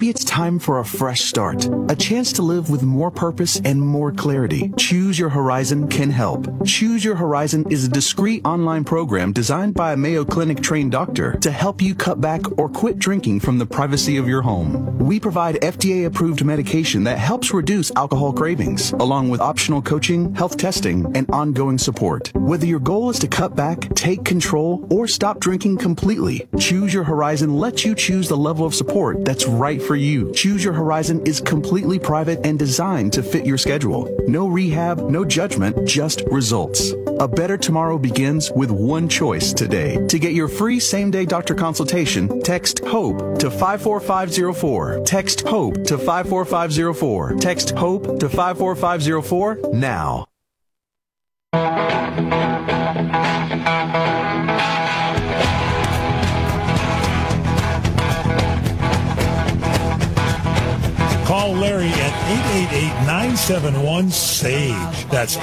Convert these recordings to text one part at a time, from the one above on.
Maybe it's time for a fresh start, a chance to live with more purpose and more clarity. Choose Your Horizon can help. Choose Your Horizon is a discreet online program designed by a Mayo Clinic trained doctor to help you cut back or quit drinking from the privacy of your home. We provide FDA approved medication that helps reduce alcohol cravings, along with optional coaching, health testing, and ongoing support. Whether your goal is to cut back, take control, or stop drinking completely, Choose Your Horizon lets you choose the level of support that's right for you. Choose Your Horizon is completely private and designed to fit your schedule. No rehab, no judgment, just results. A better tomorrow begins with one choice today. To get your free same-day doctor consultation, text HOPE to 54504. Text HOPE to 54504. Text HOPE to 54504 now. Call Larry at 888-971-SAGE. That's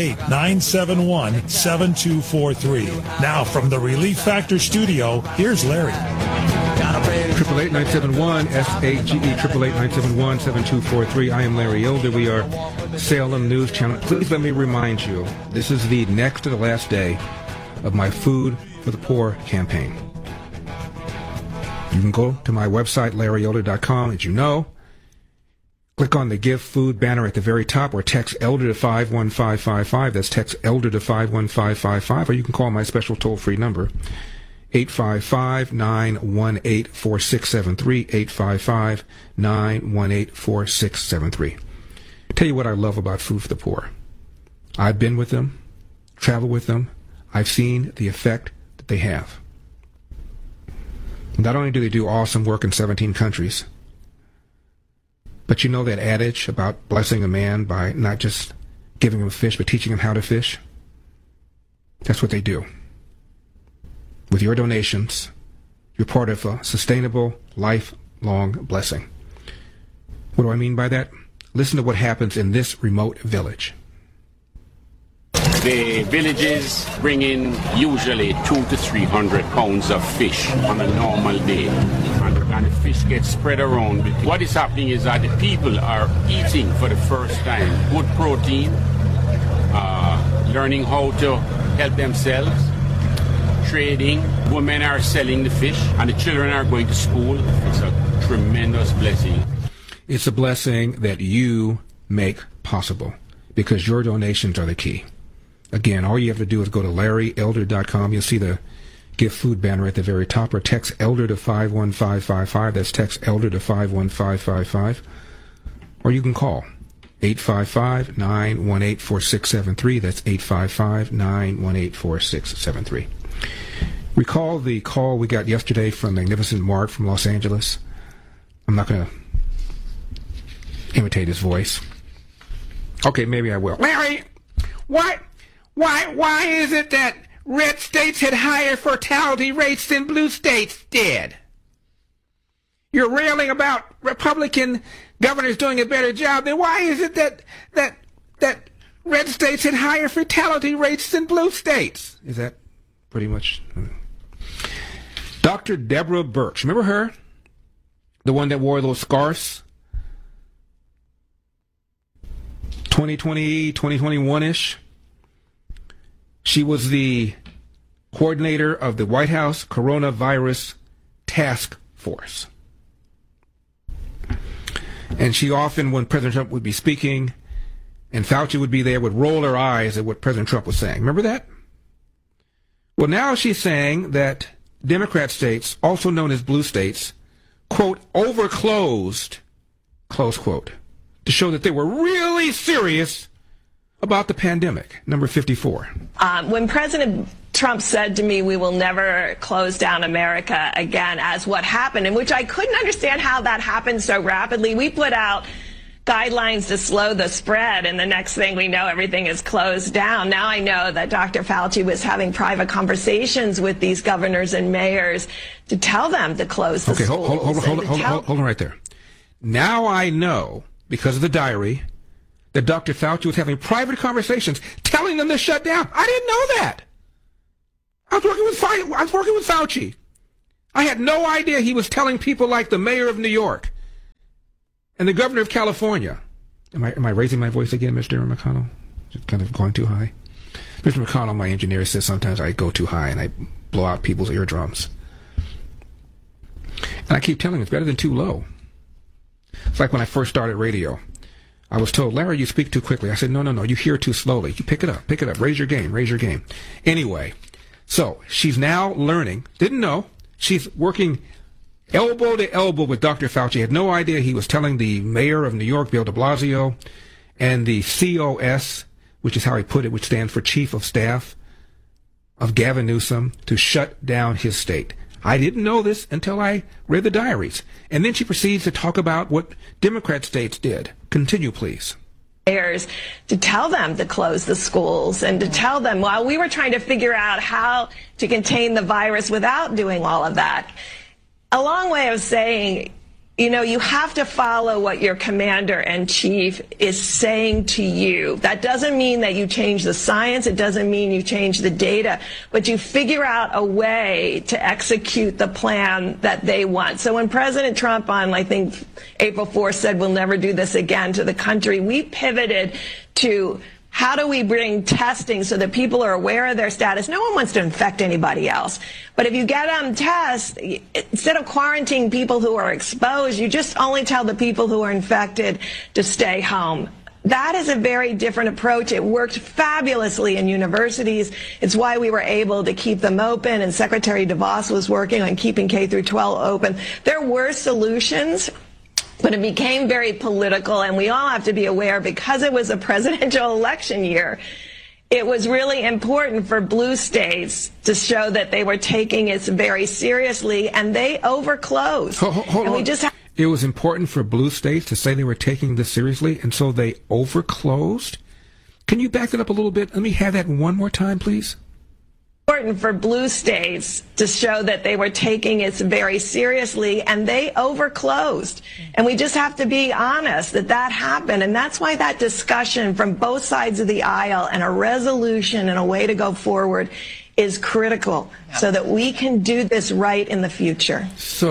888-971-7243. Now from the Relief Factor studio, here's Larry. 888-971-SAGE, 888-971-7243. I am Larry Elder. We are Salem News Channel. Please let me remind you, this is the next to the last day of my Food for the Poor campaign. You can go to my website, LarryElder.com, as you know. Click on the Give Food banner at the very top or text Elder to 51555. That's text Elder to 51555. Or you can call my special toll-free number, 855-918-4673, 855-918-4673. Tell you what I love about Food for the Poor. I've been with them, traveled with them. I've seen the effect that they have. Not only do they do awesome work in 17 countries, but you know that adage about blessing a man by not just giving him fish, but teaching him how to fish? That's what they do. With your donations, you're part of a sustainable, lifelong blessing. What do I mean by that? Listen to what happens in this remote village. The villages bring in usually 200 to 300 pounds of fish on a normal day. And the fish gets spread around. What is happening is that the people are eating for the first time good protein, learning how to help themselves, trading. Women are selling the fish, and the children are going to school. It's a tremendous blessing. It's a blessing that you make possible because your donations are the key. Again, all you have to do is go to LarryElder.com. You'll see the Give Food banner at the very top, or text Elder to 51555. That's text Elder to 51555. Or you can call 855-918-4673. That's 855-918-4673. Recall the call we got yesterday from Magnificent Mark from Los Angeles. I'm not going to imitate his voice. Okay, maybe I will. Larry, why is it that red states had higher fertility rates than blue states did? You're railing about Republican governors doing a better job. Then why is it that red states had higher fertility rates than blue states? Is that pretty much? Dr. Deborah Birx, remember her? The one that wore those scarves? 2020, 2021-ish. She was the coordinator of the White House Coronavirus Task Force. And she often, when President Trump would be speaking and Fauci would be there, would roll her eyes at what President Trump was saying. Remember that? Well, now she's saying that Democrat states, also known as blue states, quote, overclosed, close quote, to show that they were really serious about the pandemic. Number 54. When President Trump said to me, we will never close down America again, as what happened, in which I couldn't understand how that happened so rapidly. We put out guidelines to slow the spread, and the next thing we know, everything is closed down. Now I know that Dr. Fauci was having private conversations with these governors and mayors to tell them to close the schools. Okay, hold on right there. Now I know, because of the diary, that Dr. Fauci was having private conversations telling them to shut down. I didn't know that. I was working with Fauci. I had no idea he was telling people like the mayor of New York And the governor of California, am I raising my voice again, Mr. McConnell? Just kind of going too high? Mr. McConnell, my engineer, says sometimes I go too high and I blow out people's eardrums. And I keep telling him it's better than too low. It's like when I first started radio. I was told, Larry, you speak too quickly. I said, no, you hear too slowly. You pick it up, raise your game. Anyway, so she's now learning, didn't know, she's working elbow to elbow with Dr. Fauci. Had no idea he was telling the mayor of New York, Bill de Blasio, and the COS, which is how he put it, which stands for Chief of Staff of Gavin Newsom, to shut down his state. I didn't know this until I read the diaries. And then she proceeds to talk about what Democrat states did. Continue, please. To tell them to close the schools and to tell them, while we were trying to figure out how to contain the virus without doing all of that. A long way of saying, you have to follow what your commander-in-chief is saying to you. That doesn't mean that you change the science. It doesn't mean you change the data. But you figure out a way to execute the plan that they want. So when President Trump on, I think, April 4th said we'll never do this again to the country, we pivoted to how do we bring testing so that people are aware of their status? No one wants to infect anybody else. But if you get them tests, instead of quarantining people who are exposed, you just only tell the people who are infected to stay home. That is a very different approach. It worked fabulously in universities. It's why we were able to keep them open, and Secretary DeVos was working on keeping K through 12 open. There were solutions, but it became very political, and we all have to be aware, because it was a presidential election year, it was really important for blue states to show that they were taking it very seriously, and they overclosed. Hold on. It was important for blue states to say they were taking this seriously, and so they overclosed? Can you back that up a little bit? Let me have that one more time, please. Important for blue states to show that they were taking it very seriously, and they overclosed. And we just have to be honest that happened. And that's why that discussion from both sides of the aisle and a resolution and a way to go forward is critical so that we can do this right in the future.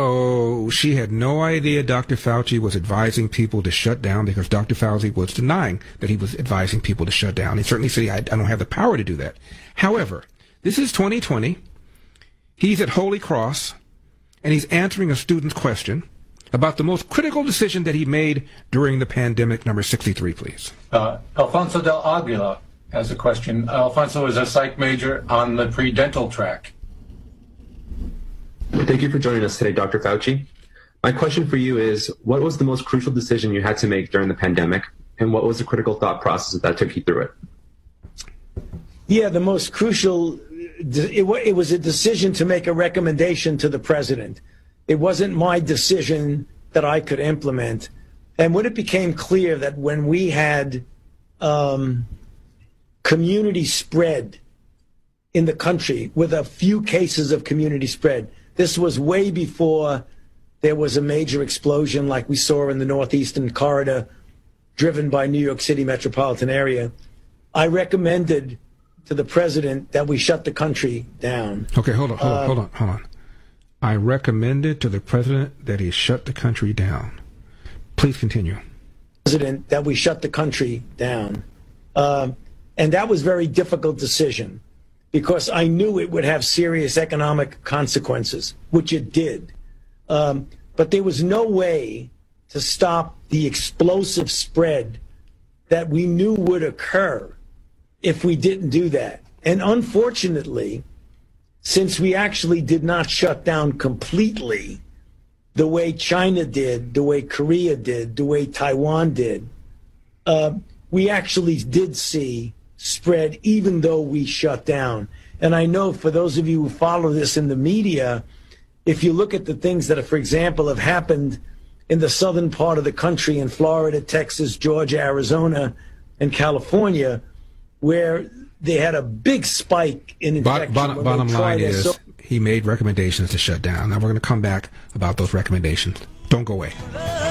So she had no idea Dr. Fauci was advising people to shut down, because Dr. Fauci was denying that he was advising people to shut down. He certainly said, I don't have the power to do that. However, this is 2020. He's at Holy Cross, and he's answering a student's question about the most critical decision that he made during the pandemic. Number 63, please. Alfonso del Aguila has a question. Alfonso is a psych major on the pre-dental track. Thank you for joining us today, Dr. Fauci. My question for you is, what was the most crucial decision you had to make during the pandemic, and what was the critical thought process that took you through it? Yeah, the most crucial, it was a decision to make a recommendation to the president. It wasn't my decision that I could implement. And when it became clear that when we had community spread in the country, with a few cases of community spread, this was way before there was a major explosion like we saw in the Northeastern Corridor driven by New York City metropolitan area, I recommended to the president that we shut the country down. Okay, hold on. I recommended to the president that he shut the country down. Please continue. President, that we shut the country down. And that was a very difficult decision, because I knew it would have serious economic consequences, which it did. But there was no way to stop the explosive spread that we knew would occur if we didn't do that. And unfortunately, since we actually did not shut down completely the way China did, the way Korea did, the way Taiwan did, we actually did see spread even though we shut down. And I know for those of you who follow this in the media, if you look at the things that, for example, have happened in the southern part of the country, in Florida, Texas, Georgia, Arizona, and California, where they had a big spike in infection. Bottom line is, he made recommendations to shut down. Now we're going to come back about those recommendations. Don't go away.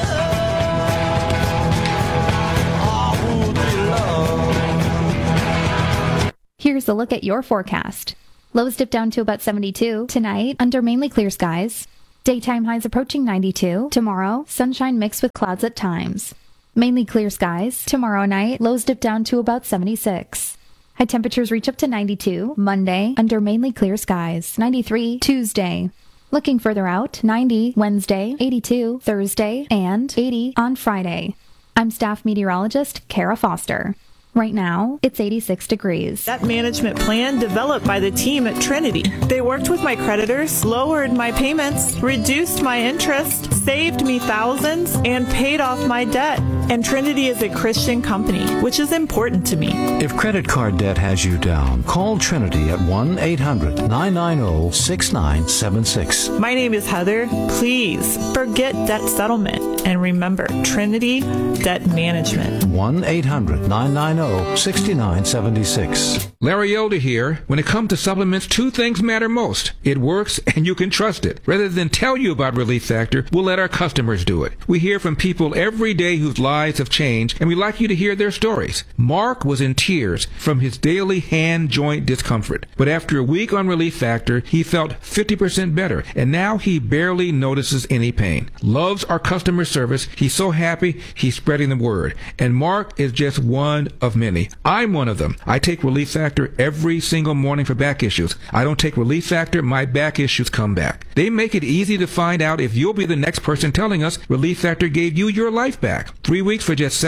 Here's a look at your forecast. Lows dip down to about 72 tonight under mainly clear skies. Daytime highs approaching 92. Tomorrow, sunshine mixed with clouds at times. Mainly clear skies. Tomorrow night, lows dip down to about 76. High temperatures reach up to 92. Monday, under mainly clear skies. 93 Tuesday. Looking further out, 90 Wednesday, 82 Thursday, and 80 on Friday. I'm staff meteorologist Kara Foster. Right now, it's 86 degrees. That management plan developed by the team at Trinity. They worked with my creditors, lowered my payments, reduced my interest, saved me thousands, and paid off my debt. And Trinity is a Christian company, which is important to me. If credit card debt has you down, call Trinity at 1-800-990-6976. My name is Heather. Please forget debt settlement and remember Trinity Debt Management. 1-800-990-6976. Larry Elder here. When it comes to supplements, two things matter most. It works and you can trust it. Rather than tell you about Relief Factor, we'll let our customers do it. We hear from people every day whose lives have changed, and we'd like you to hear their stories. Mark was in tears from his daily hand joint discomfort. But after a week on Relief Factor, he felt 50% better, and now he barely notices any pain. Loves our customer service. He's so happy, he's spreading the word. And Mark is just one of many. I'm one of them. I take Relief Factor every single morning for back issues. I don't take Relief Factor, my back issues come back. They make it easy to find out if you'll be the next person telling us Relief Factor gave you your life back. 3 weeks for just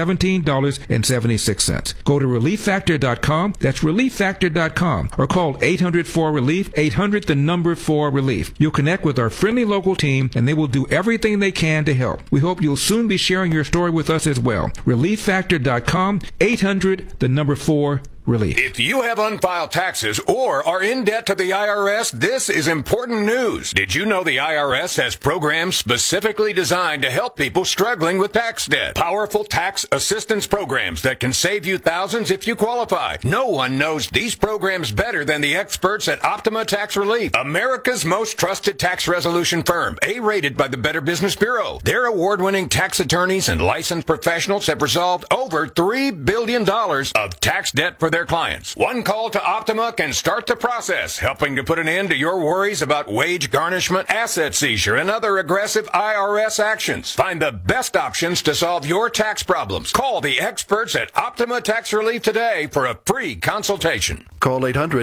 $17.76. Go to ReliefFactor.com. That's ReliefFactor.com. Or call 800-4RELIEF, 800 the number 4RELIEF. You'll connect with our friendly local team, and they will do everything they can to help. We hope you'll soon be sharing your story with us as well. ReliefFactor.com, 800 the number 4RELIEF. If you have unfiled taxes or are in debt to the IRS, this is important news. Did you know the IRS has programs specifically designed to help people struggling with tax debt? Powerful tax assistance programs that can save you thousands if you qualify. No one knows these programs better than the experts at Optima Tax Relief, America's most trusted tax resolution firm, A-rated by the Better Business Bureau. Their award-winning tax attorneys and licensed professionals have resolved over $3 billion of tax debt for their clients. One call to Optima can start the process, helping to put an end to your worries about wage garnishment, asset seizure, and other aggressive IRS actions. Find the best options to solve your tax problems. Call the experts at Optima Tax Relief today for a free consultation. Call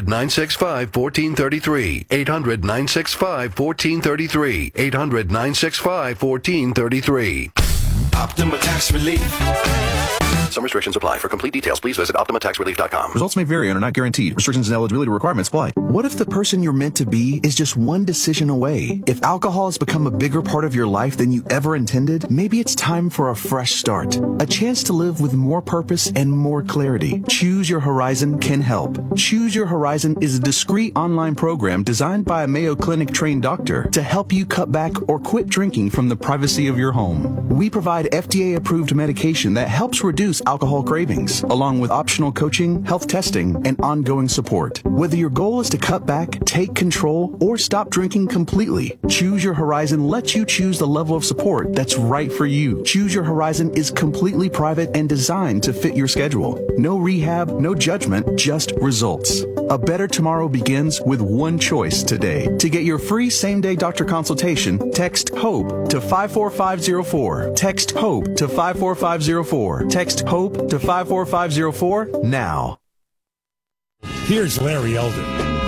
800-965-1433. 800-965-1433. 800-965-1433. Optima Tax Relief. Some restrictions apply. For complete details, please visit OptimaTaxRelief.com. Results may vary and are not guaranteed. Restrictions and eligibility requirements apply. What if the person you're meant to be is just one decision away? If alcohol has become a bigger part of your life than you ever intended, maybe it's time for a fresh start. A chance to live with more purpose and more clarity. Choose Your Horizon can help. Choose Your Horizon is a discreet online program designed by a Mayo Clinic trained doctor to help you cut back or quit drinking from the privacy of your home. We provide FDA-approved medication that helps reduce alcohol cravings, along with optional coaching, health testing, and ongoing support. Whether your goal is to cut back, take control, or stop drinking completely, Choose Your Horizon lets you choose the level of support that's right for you. Choose Your Horizon is completely private and designed to fit your schedule. No rehab, no judgment, just results. A better tomorrow begins with one choice today. To get your free same-day doctor consultation, text HOPE to 54504. Text HOPE to 54504. Text HOPE to 54504 now. Here's Larry Elder.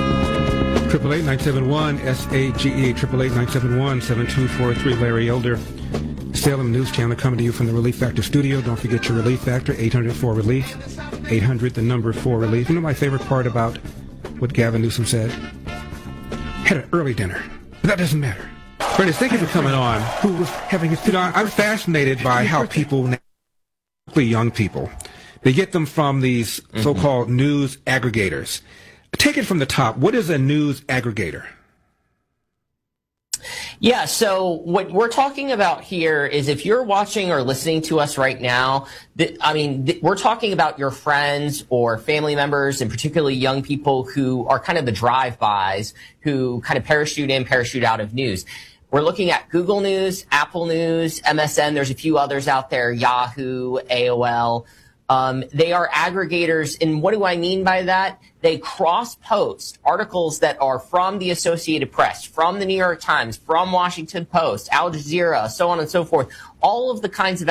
888-971-SAGE, 888-971-7243. Larry Elder, Salem News Channel, coming to you from the Relief Factor studio. Don't forget your Relief Factor, 800-4RELIEF, 800 the number 4RELIEF. You know my favorite part about what Gavin Newsom said? Had an early dinner, but that doesn't matter. Friends, thank you for coming on. Who was having his, I'm fascinated by how people, young people, they get them from these so-called news aggregators. Take it from the top. What is a news aggregator? Yeah, so what we're talking about here is if you're watching or listening to us right now, we're talking about your friends or family members, and particularly young people who are kind of the drive-bys, who kind of parachute in, parachute out of news. We're looking at Google News, Apple News, MSN. There's a few others out there, Yahoo, AOL. They are aggregators. And what do I mean by that? They cross-post articles that are from the Associated Press, from the New York Times, from Washington Post, Al Jazeera, so on and so forth. All of the kinds of